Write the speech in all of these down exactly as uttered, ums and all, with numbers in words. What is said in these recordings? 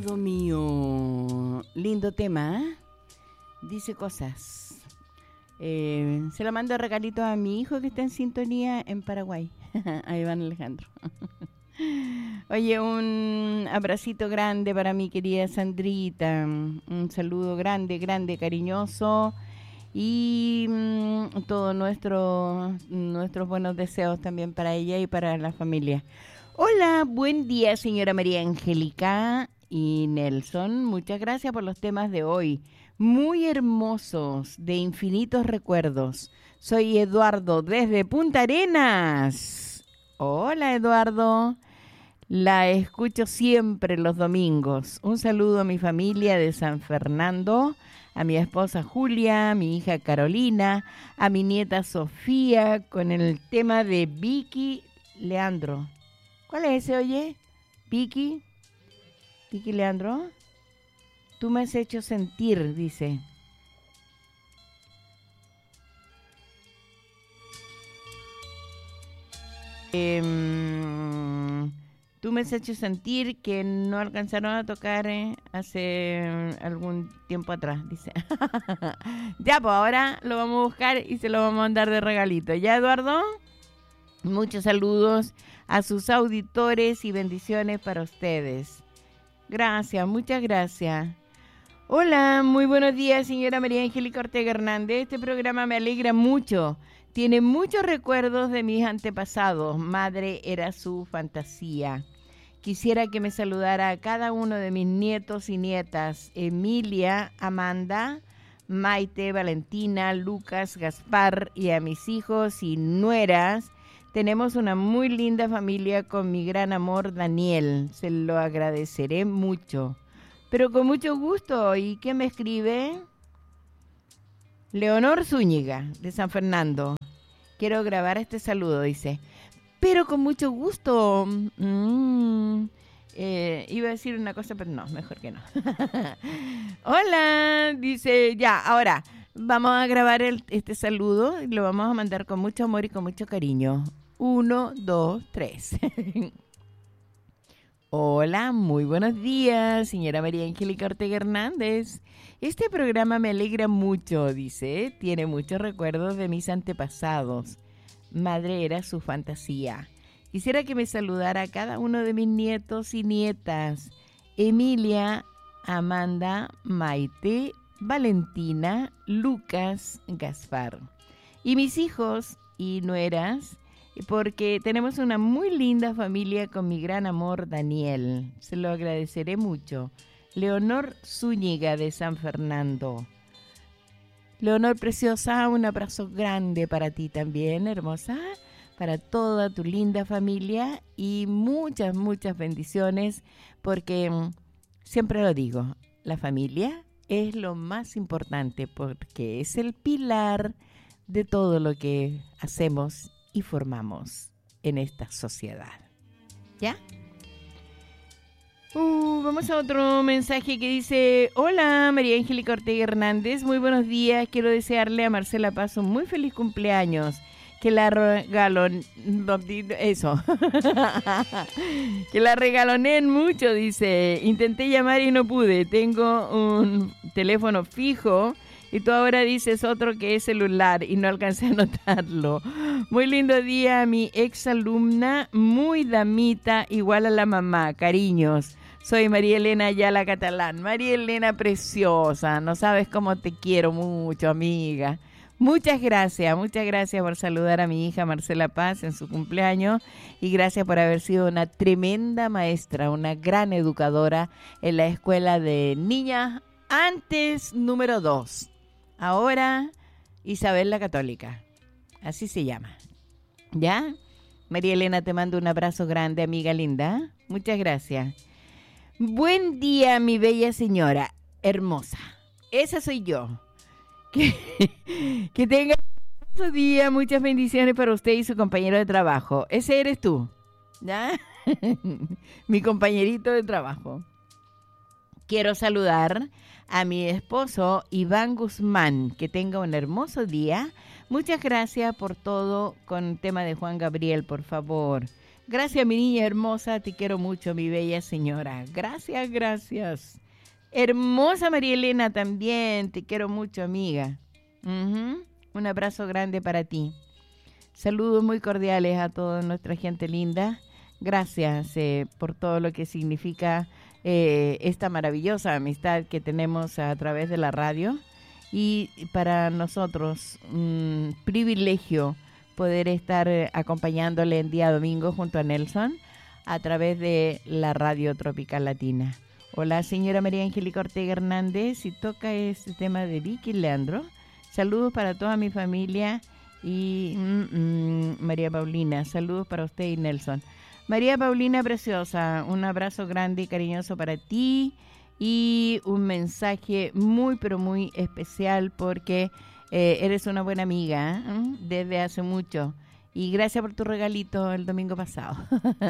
Eduardo mío, lindo tema, ¿eh? Dice cosas. Eh, se la mando regalito a mi hijo que está en sintonía en Paraguay. A Iván Alejandro. Oye, un abracito grande para mi querida Sandrita. Un saludo grande, grande, cariñoso. Y mmm, todos nuestro, nuestros buenos deseos también para ella y para la familia. Hola, buen día, señora María Angélica y Nelson. Muchas gracias por los temas de hoy. Muy hermosos, de infinitos recuerdos. Soy Eduardo desde Punta Arenas. Hola, Eduardo. La escucho siempre los domingos. Un saludo a mi familia de San Fernando, a mi esposa Julia, a mi hija Carolina, a mi nieta Sofía, con el tema de Vicky Leandro. ¿Cuál es ese, oye? Vicky, Vicky Leandro. Tú me has hecho sentir, dice. Eh, tú me has hecho sentir que no alcanzaron a tocar eh, hace algún tiempo atrás, dice. Ya, pues ahora lo vamos a buscar y se lo vamos a mandar de regalito. ¿Ya, Eduardo? Muchos saludos a sus auditores y bendiciones para ustedes. Gracias, muchas gracias. Hola, muy buenos días, señora María Angélica Ortega Hernández. Este programa me alegra mucho. Tiene muchos recuerdos de mis antepasados. Madre era su fantasía. Quisiera que me saludara a cada uno de mis nietos y nietas. Emilia, Amanda, Maite, Valentina, Lucas, Gaspar y a mis hijos y nueras. Tenemos una muy linda familia con mi gran amor Daniel. Se lo agradeceré mucho. Pero con mucho gusto. ¿Y qué me escribe? Leonor Zúñiga, de San Fernando. Quiero grabar este saludo, dice. Pero con mucho gusto. Mm, eh, iba a decir una cosa, pero no, mejor que no. Hola, dice, ya, ahora vamos a grabar el, este saludo y lo vamos a mandar con mucho amor y con mucho cariño. Uno, dos, tres. Hola, muy buenos días, señora María Angélica Ortega Hernández. Este programa me alegra mucho, dice, tiene muchos recuerdos de mis antepasados. Madre era su fantasía. Quisiera que me saludara a cada uno de mis nietos y nietas. Emilia, Amanda, Maite, Valentina, Lucas, Gaspar. Y mis hijos y nueras, porque tenemos una muy linda familia con mi gran amor Daniel. Se lo agradeceré mucho. Leonor Zúñiga de San Fernando. Leonor preciosa, un abrazo grande para ti también, hermosa, para toda tu linda familia y muchas, muchas bendiciones, porque siempre lo digo, la familia es lo más importante porque es el pilar de todo lo que hacemos y formamos en esta sociedad. ¿Ya? Uh, vamos a otro mensaje que dice: hola, María Angélica Ortega Hernández, muy buenos días. Quiero desearle a Marcela Paz un muy feliz cumpleaños. Que la regalon... Eso. Que la regaloneen mucho, dice. Intenté llamar y no pude. Tengo un teléfono fijo y tú ahora dices otro que es celular y no alcancé a notarlo. Muy lindo día, mi ex alumna, muy damita, igual a la mamá. Cariños. Soy María Elena Ayala Catalán. María Elena preciosa, no sabes cómo te quiero mucho, amiga. Muchas gracias, muchas gracias por saludar a mi hija Marcela Paz en su cumpleaños y gracias por haber sido una tremenda maestra, una gran educadora en la escuela de niñas antes número dos. Ahora Isabel la Católica, así se llama. ¿Ya? María Elena, te mando un abrazo grande, amiga linda. Muchas gracias. Buen día, mi bella señora, hermosa. Esa soy yo. Que, que tenga un día, muchas bendiciones para usted y su compañero de trabajo. Ese eres tú, ¿ya? Mi compañerito de trabajo. Quiero saludar a mi esposo Iván Guzmán. Que tenga un hermoso día. Muchas gracias por todo con el tema de Juan Gabriel, por favor. Gracias, mi niña hermosa, te quiero mucho, mi bella señora. Gracias, gracias. Hermosa María Elena también, te quiero mucho, amiga. Uh-huh. Un abrazo grande para ti. Saludos muy cordiales a toda nuestra gente linda. Gracias eh, por todo lo que significa eh, esta maravillosa amistad que tenemos a través de la radio. Y para nosotros, un privilegio poder estar eh, acompañándole en día domingo junto a Nelson a través de la radio Tropical Latina. Hola, señora María Angélica Ortega Hernández, y toca este tema de Vicky Leandro. Saludos para toda mi familia y mm, mm, María Paulina. Saludos para usted y Nelson. María Paulina preciosa, un abrazo grande y cariñoso para ti y un mensaje muy pero muy especial porque eh, eres una buena amiga ¿eh? desde hace mucho. Y gracias por tu regalito el domingo pasado.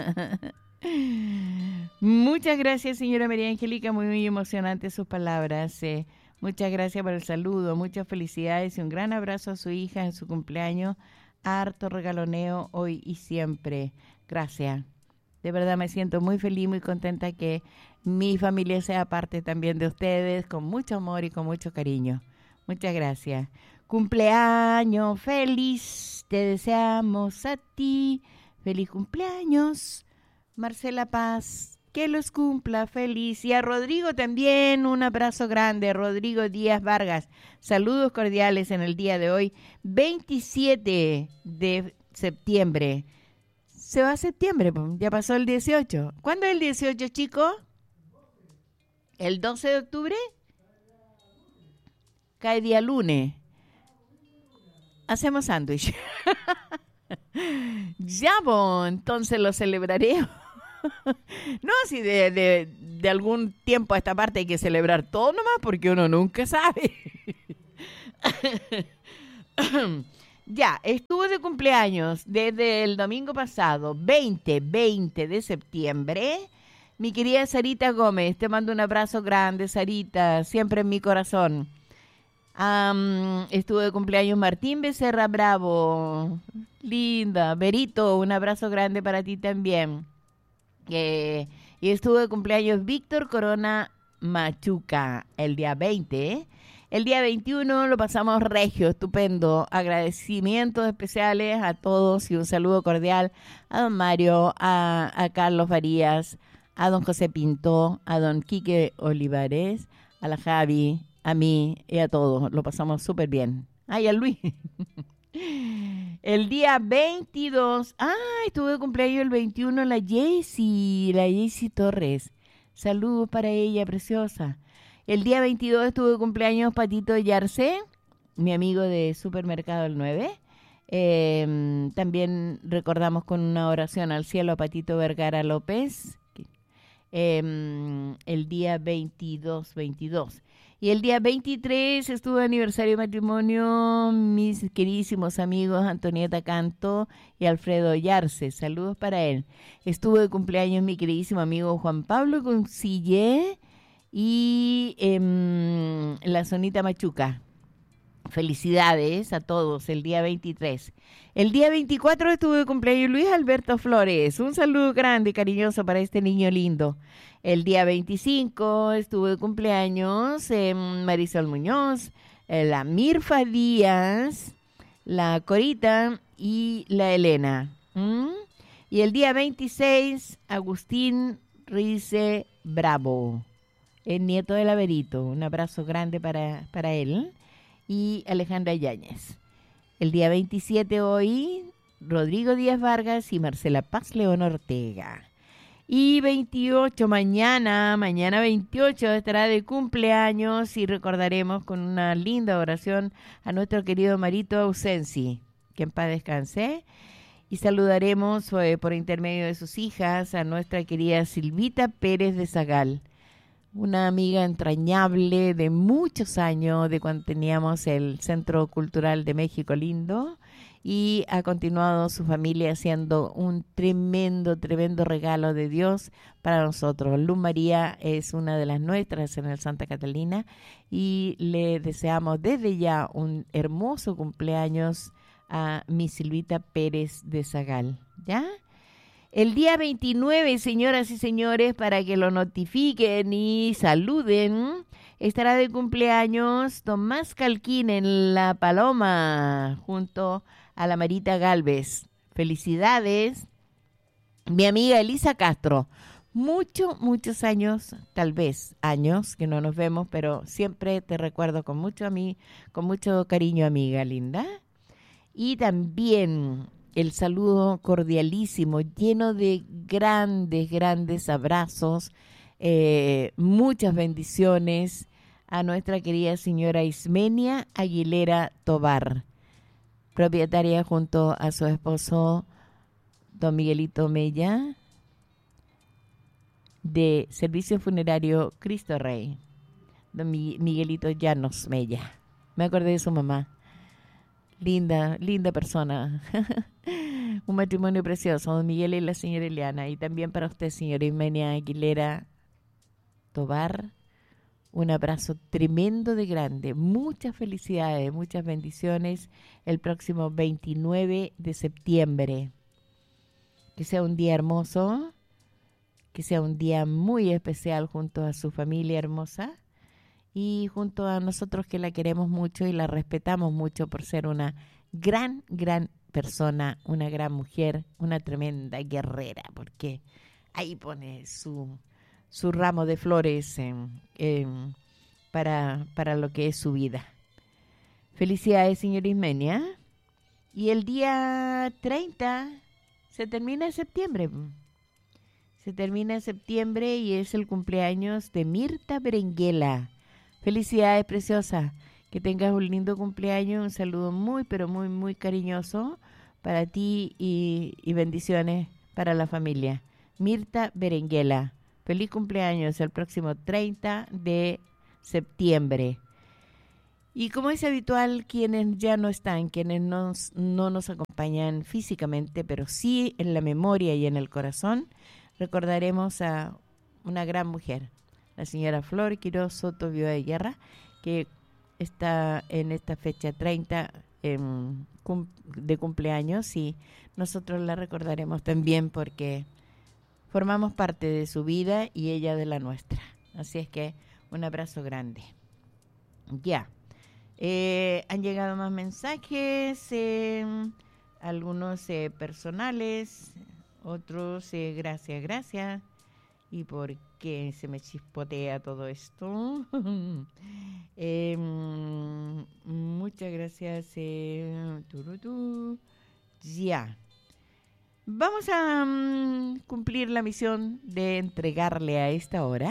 Muchas gracias, señora María Angélica, muy, muy emocionante sus palabras. Eh, muchas gracias por el saludo, muchas felicidades y un gran abrazo a su hija en su cumpleaños. Harto regaloneo hoy y siempre. Gracias. De verdad me siento muy feliz, muy contenta que mi familia sea parte también de ustedes, con mucho amor y con mucho cariño. Muchas gracias. Cumpleaños feliz, te deseamos a ti. Feliz cumpleaños, Marcela Paz, que los cumpla feliz. Y a Rodrigo también, un abrazo grande, Rodrigo Díaz Vargas. Saludos cordiales en el día de hoy, veintisiete de septiembre. Se va a septiembre, ya pasó el dieciocho. ¿Cuándo es el dieciocho, chicos? ¿El doce de octubre? Cae día lunes. Hacemos sándwich. Ya, pues, entonces lo celebraré. No, si de, de, de algún tiempo a esta parte hay que celebrar todo nomás, porque uno nunca sabe. Ya, estuve de cumpleaños desde el domingo pasado, veinte, veinte de septiembre. Mi querida Sarita Gómez, te mando un abrazo grande, Sarita, siempre en mi corazón. Um, estuve de cumpleaños Martín Becerra Bravo, linda. Berito, un abrazo grande para ti también. Eh, y estuve de cumpleaños Víctor Corona Machuca el día veinte, ¿eh? El día veintiuno lo pasamos regio, estupendo. Agradecimientos especiales a todos y un saludo cordial a don Mario, a, a Carlos Farías, a don José Pinto, a don Quique Olivares, a la Javi, a mí y a todos. Lo pasamos súper bien. Ay, a Luis. El día veintidós, ah, estuve de cumpleaños el veintiuno la Jaycee, la Jaycee Torres. Saludos para ella, preciosa. El día veintidós estuve de cumpleaños Patito Yarce, mi amigo de Supermercado El nueve. Eh, también recordamos con una oración al cielo a Patito Vergara López. Eh, el día veintidós, veintidós. Y el día veintitrés estuvo de aniversario de matrimonio mis queridísimos amigos Antonieta Canto y Alfredo Yarce. Saludos para él. Estuvo de cumpleaños mi queridísimo amigo Juan Pablo Concille y eh, la Sonita Machuca. Felicidades a todos el día veintitrés. El día veinticuatro estuvo de cumpleaños Luis Alberto Flores. Un saludo grande y cariñoso para este niño lindo. El día veinticinco estuvo de cumpleaños eh, Marisol Muñoz, eh, la Mirfa Díaz, la Corita y la Elena. ¿Mm? Y el día veintiséis, Agustín Rice Bravo, el nieto del Averito. Un abrazo grande para, para él. Y Alejandra Yáñez. El día veintisiete hoy, Rodrigo Díaz Vargas y Marcela Paz León Ortega. Y veintiocho, mañana, mañana veintiocho estará de cumpleaños y recordaremos con una linda oración a nuestro querido Marito Ausensi, que en paz descanse. Y saludaremos eh, por intermedio de sus hijas a nuestra querida Silvita Pérez de Zagal, una amiga entrañable de muchos años, de cuando teníamos el Centro Cultural de México Lindo, y ha continuado su familia haciendo un tremendo, tremendo regalo de Dios para nosotros. Luz María es una de las nuestras en el Santa Catalina y le deseamos desde ya un hermoso cumpleaños a mi Silvita Pérez de Zagal, ¿ya? El día veintinueve, señoras y señores, para que lo notifiquen y saluden, estará de cumpleaños Tomás Calquín en La Paloma, junto a la Marita Galvez. Felicidades, mi amiga Elisa Castro. Muchos, muchos años, tal vez años que no nos vemos, pero siempre te recuerdo con mucho a mí, con mucho cariño, amiga linda. Y también el saludo cordialísimo, lleno de grandes, grandes abrazos, eh, muchas bendiciones a nuestra querida señora Ismenia Aguilera Tobar, propietaria junto a su esposo don Miguelito Mella, de Servicio Funerario Cristo Rey, don Miguelito Llanos Mella. Me acordé de su mamá. Linda, linda persona. Un matrimonio precioso, don Miguel y la señora Eliana. Y también para usted, señora Ismenia Aguilera Tobar, un abrazo tremendo de grande. Muchas felicidades, muchas bendiciones el próximo veintinueve de septiembre. Que sea un día hermoso, que sea un día muy especial junto a su familia hermosa y junto a nosotros que la queremos mucho y la respetamos mucho por ser una gran, gran persona, una gran mujer, una tremenda guerrera, porque ahí pone su, su ramo de flores en, en, para, para lo que es su vida. Felicidades, señora Ismenia. Y el día treinta se termina septiembre. Se termina septiembre y es el cumpleaños de Mirta Berenguela. Felicidades, preciosa. Que tengas un lindo cumpleaños. Un saludo muy, pero muy, muy cariñoso para ti y, y bendiciones para la familia. Mirta Berenguela. Feliz cumpleaños el próximo treinta de septiembre. Y como es habitual, quienes ya no están, quienes nos, no nos acompañan físicamente, pero sí en la memoria y en el corazón, recordaremos a una gran mujer, la señora Flor Quiroz Soto Viuda de Guerra, que está en esta fecha treinta eh, cum, de cumpleaños y nosotros la recordaremos también porque formamos parte de su vida y ella de la nuestra. Así es que un abrazo grande. Ya, eh, han llegado más mensajes, eh, algunos eh, personales. Otros, eh, gracias, gracias. ¿Y por qué se me chispotea todo esto? eh, muchas gracias. Eh, turutú. Ya. Vamos a um, cumplir la misión de entregarle a esta hora.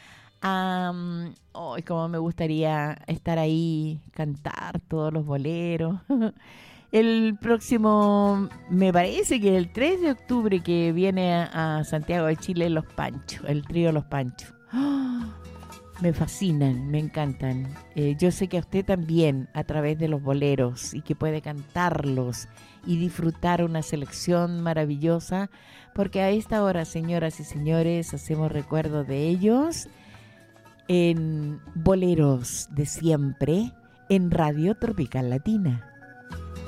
Um, oh, como me gustaría estar ahí, cantar todos los boleros. El próximo, me parece que el tres de octubre que viene a, a Santiago de Chile, Los Panchos, el trío Los Panchos. ¡Oh! Me fascinan, me encantan. Eh, yo sé que a usted también, a través de los boleros, y que puede cantarlos y disfrutar una selección maravillosa, porque a esta hora, señoras y señores, hacemos recuerdo de ellos en Boleros de Siempre, en Radio Tropical Latina.